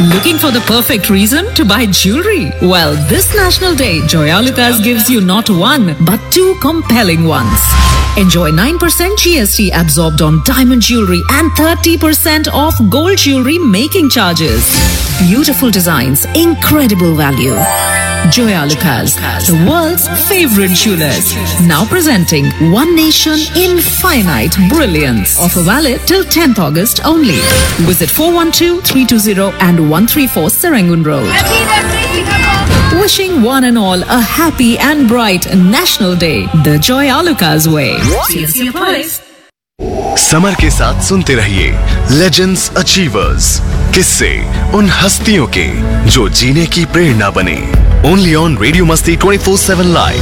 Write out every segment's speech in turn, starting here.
Looking for the perfect reason to buy jewelry? Well, this National Day, Joyalukas gives you not one, but two compelling ones. Enjoy 9% GST absorbed on diamond jewelry and 30% off gold jewelry making charges. Beautiful designs, incredible value. Joyalukas, the world's favorite jewelers. Now presenting One Nation Infinite Brilliance. Offer valid till 10th August only. Visit 412, 320 and 134 Serangoon Road. Wishing one and all a happy and bright National Day the Joyalukas way. CSC applies. Summer के साथ सुनते रहिए legends achievers, किस्से उन हस्तियों के जो जीने की प्रेरणा बने। ओनली ऑन रेडियो मस्ती 24/7 live.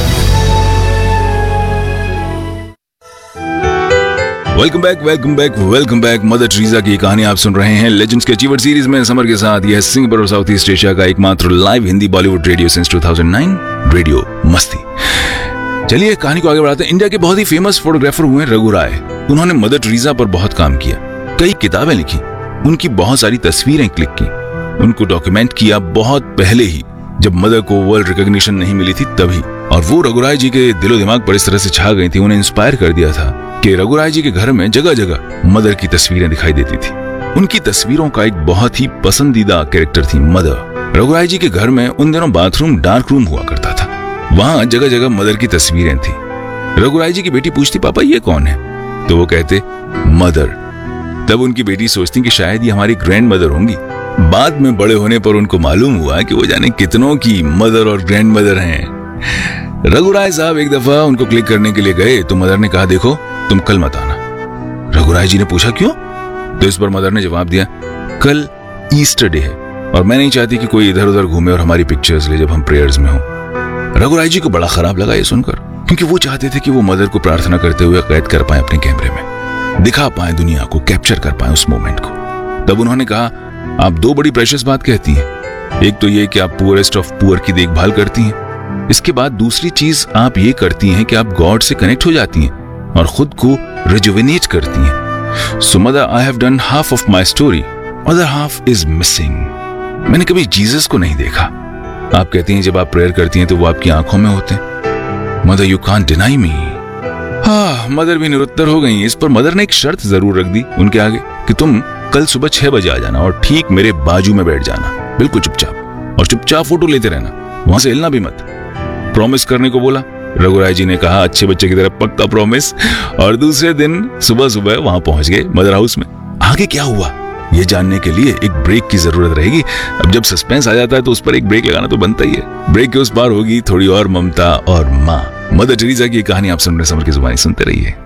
Welcome back. Mother Teresa की कहानी आप सुन रहे हैं लेजेंड्स के अचीवर सीरीज में समर के साथ। यह सिंगापुर और साउथ ईस्ट एशिया का एकमात्र live Hindi Bollywood radio since 2009 radio मस्ती। चलिए कहानी को आगे बढ़ाते हैं। इंडिया के बहुत ही फेमस फोटोग्राफर हुए रघु राय। उन्होंने मदर टेरेसा पर बहुत काम किया, कई किताबें लिखी, उनकी बहुत सारी तस्वीरें क्लिक की, उनको डॉक्यूमेंट किया बहुत पहले ही, जब मदर को वर्ल्ड रिकॉग्निशन नहीं मिली थी तभी। और वो रघु राय जी के दिलो दिमाग पर इस तरह से छा गई थी, उन्हें इंस्पायर कर दिया था कि रघु राय जी के घर में जगह जगह मदर की तस्वीरें दिखाई देती थी। उनकी तस्वीरों का एक बहुत ही पसंदीदा कैरेक्टर थी मदर। रघु राय जी के घर में उन दिनों बाथरूम डार्क रूम हुआ करता था, वहां जगह जगह मदर की तस्वीरें थी। रघु राय जी की बेटी पूछती, पापा ये कौन है? तो वो कहते मदर। तब उनकी बेटी सोचती कि शायद ये हमारी ग्रैंड मदर होंगी। बाद में बड़े होने पर उनको मालूम हुआ कि वो जाने कितनों की मदर और ग्रैंड मदर हैं। रघु राय साहब एक दफा उनको क्लिक करने के लिए गए तो मदर ने कहा, देखो तुम कल मत आना। रघु राय जी ने पूछा क्यों? तो इस पर मदर ने जवाब दिया, कल ईस्टर डे है और मैं नहीं चाहती कि कोई इधर उधर घूमे और हमारी पिक्चर्स ले जब हम प्रेयर्स में हो। रघु राय जी को बड़ा खराब लगा ये सुनकर, क्योंकि वो चाहते थे कि वो मदर को प्रार्थना करते हुए कैद कर पाए अपने कैमरे में, दिखा पाए दुनिया को, कैप्चर कर पाए उस मोमेंट को। तब उन्होंने कहा, आप दो बड़ी प्रेशियस बात कहती हैं। एक तो ये कि आप पुअरेस्ट ऑफ पुअर की देखभाल करती हैं, इसके बाद दूसरी चीज आप ये करती हैं कि आप गॉड से कनेक्ट हो जाती हैं और खुद को रिजुवेनेट करती हैं। सो mother, I have done half of my story, other half is missing. मैंने कभी जीसस को नहीं देखा। आप कहती हैं जब आप प्रेयर करती हैं तो वो आपकी आंखों में होते हैं। Mother, you can't deny me. Mother भी निरुत्तर हो गई। इस पर मदर ने एक शर्त जरूर रख दी उनके आगे कि तुम कल सुबह 6 बजे आ जाना और ठीक मेरे बाजू में बैठ जाना, बिल्कुल चुपचाप, और चुपचाप फोटो लेते रहना, वहां से हिलना भी मत। प्रॉमिस करने को बोला। रघु राय जी ने कहा, अच्छे बच्चे की तरह पक्का प्रॉमिस। और दूसरे दिन सुबह सुबह वहां पहुंच गए मदर हाउस में। आगे क्या हुआ ये जानने के लिए एक ब्रेक की जरूरत रहेगी। अब जब सस्पेंस आ जाता है तो उस पर एक ब्रेक लगाना तो बनता ही है। ब्रेक के उस पार होगी थोड़ी और ममता और माँ। मदर टेरेसा की कहानी आप सुन रहे समर की जुबानी सुनते रहिए।